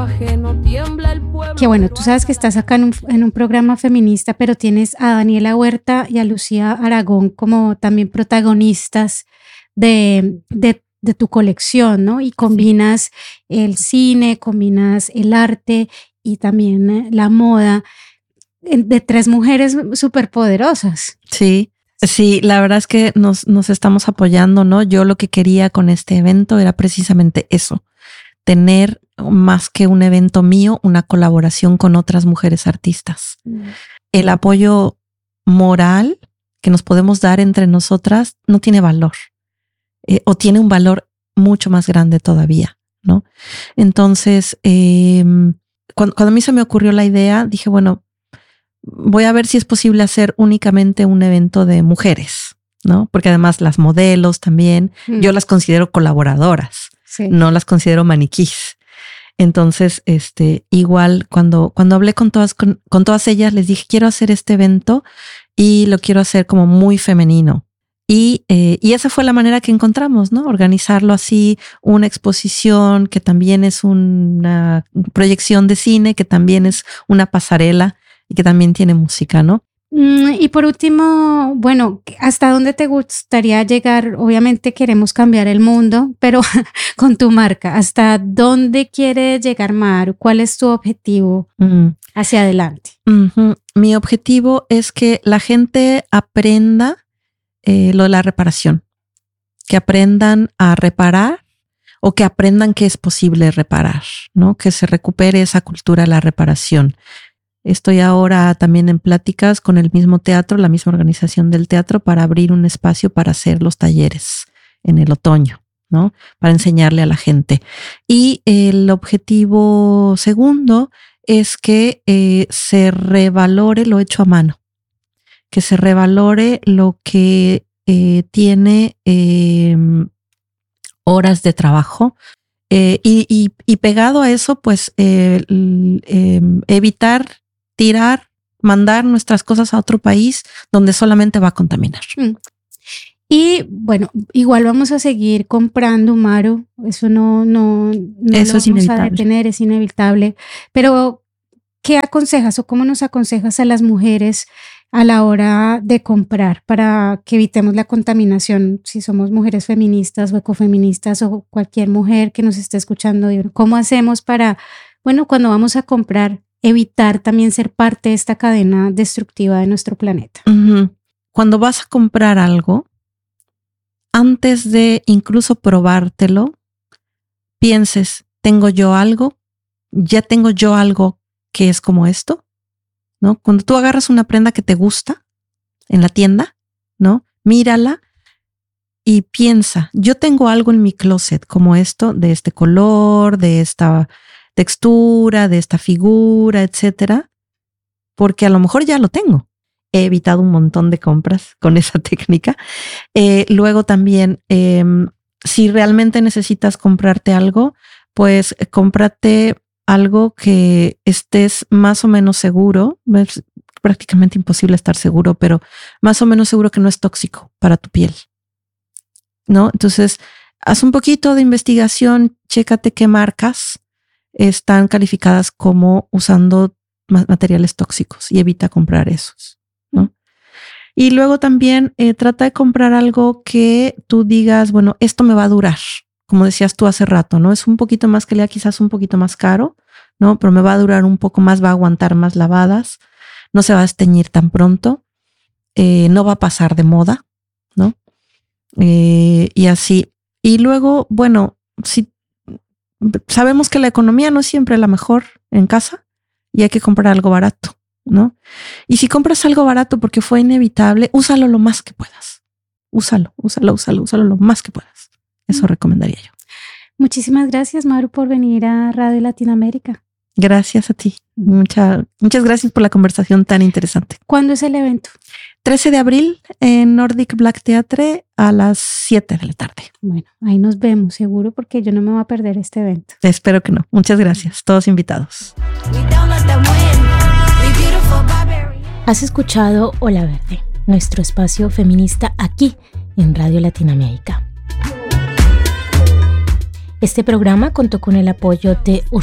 Que bueno, tú sabes que estás acá en un programa feminista, pero tienes a Daniela Huerta y a Lucía Aragón como también protagonistas de tu colección, ¿no? Y combinas el cine, combinas el arte y también la moda de tres mujeres superpoderosas. Sí, la verdad es que nos estamos apoyando, ¿no? Yo lo que quería con este evento era precisamente eso, tener más que un evento mío, una colaboración con otras mujeres artistas. El apoyo moral que nos podemos dar entre nosotras no tiene valor, o tiene un valor mucho más grande todavía, ¿no? Entonces, cuando a mí se me ocurrió la idea, dije, bueno, voy a ver si es posible hacer únicamente un evento de mujeres, ¿no? Porque además las modelos también, yo las considero colaboradoras, no las considero maniquís. Entonces, igual cuando hablé con todas ellas, les dije, quiero hacer este evento y lo quiero hacer como muy femenino. Y esa fue la manera que encontramos, ¿no? Organizarlo así, una exposición que también es una proyección de cine, que también es una pasarela y que también tiene música, ¿no? Y por último, bueno, ¿hasta dónde te gustaría llegar? Obviamente queremos cambiar el mundo, pero con tu marca, ¿hasta dónde quiere llegar Maru? ¿Cuál es tu objetivo hacia adelante? Mi objetivo es que la gente aprenda lo de la reparación, que aprendan a reparar o que aprendan que es posible reparar, ¿no? Que se recupere esa cultura de la reparación. Estoy ahora también en pláticas con el mismo teatro, la misma organización del teatro, para abrir un espacio para hacer los talleres en el otoño, ¿no? Para enseñarle a la gente. Y el objetivo segundo es que se revalore lo hecho a mano, que se revalore lo que tiene horas de trabajo. Y pegado a eso, pues evitar tirar, mandar nuestras cosas a otro país donde solamente va a contaminar. Y bueno, igual vamos a seguir comprando, Maru. Eso no eso es vamos a detener, es inevitable. Pero, ¿qué aconsejas o cómo nos aconsejas a las mujeres a la hora de comprar para que evitemos la contaminación? Si somos mujeres feministas o ecofeministas o cualquier mujer que nos esté escuchando, ¿cómo hacemos para, bueno, cuando vamos a comprar, evitar también ser parte de esta cadena destructiva de nuestro planeta? Cuando vas a comprar algo, antes de incluso probártelo, pienses, ¿tengo yo algo? ¿Ya tengo yo algo que es como esto? ¿No? Cuando tú agarras una prenda que te gusta en la tienda, ¿no? Mírala y piensa, yo tengo algo en mi closet como esto, de este color, de esta textura, de esta figura, etcétera, porque a lo mejor ya lo tengo. He evitado un montón de compras con esa técnica. Luego también, si realmente necesitas comprarte algo, pues cómprate algo que estés más o menos seguro. Es prácticamente imposible estar seguro, pero más o menos seguro que no es tóxico para tu piel, ¿no? Entonces, haz un poquito de investigación, chécate qué marcas están calificadas como usando materiales tóxicos y evita comprar esos, ¿no? Y luego también trata de comprar algo que tú digas, bueno, esto me va a durar. Como decías tú hace rato, ¿no? Es un poquito más calidad, quizás un poquito más caro, ¿no? Pero me va a durar un poco más, va a aguantar más lavadas, no se va a desteñir tan pronto, no va a pasar de moda, ¿no? Y así. Y luego, bueno, si sabemos que la economía no es siempre la mejor en casa y hay que comprar algo barato, ¿no? Y si compras algo barato porque fue inevitable, úsalo lo más que puedas. Úsalo lo más que puedas. Eso recomendaría yo. Muchísimas gracias, Maru, por venir a Radio Latinoamérica. Gracias a ti. Muchas gracias por la conversación tan interesante. ¿Cuándo es el evento? 13 de abril en Nordic Black Theatre a las 7 de la tarde. Bueno, ahí nos vemos seguro porque yo no me voy a perder este evento. Espero que no. Muchas gracias. Todos invitados. Has escuchado Ola Verde, nuestro espacio feminista aquí en Radio Latinoamérica. Este programa contó con el apoyo de